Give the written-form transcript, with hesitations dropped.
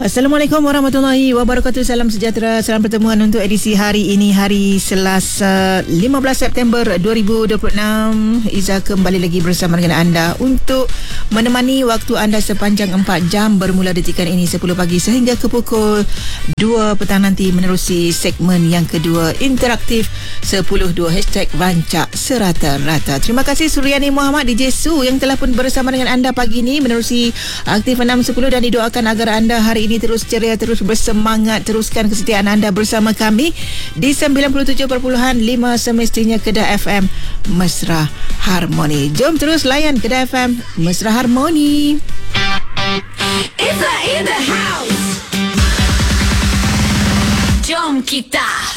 Assalamualaikum warahmatullahi wabarakatuh. Salam sejahtera, salam pertemuan untuk edisi hari ini, hari Selasa 15 September 2026. Iza kembali lagi bersama dengan anda untuk menemani waktu anda sepanjang 4 jam bermula detikan ini 10 pagi sehingga ke pukul 2 petang nanti, menerusi segmen yang kedua interaktif 10.2 #Rancak Serata-Rata. Terima kasih Suryani Muhammad DJ Su yang telah pun bersama dengan anda pagi ini menerusi aktif 6.10, dan didoakan agar anda hari ini terus ceria, terus bersemangat. Teruskan kesetiaan anda bersama kami di 97.5 semestinya Kedah FM Mesra Harmoni. Jom terus layan Kedah FM Mesra Harmoni. It's in the house. Jom kita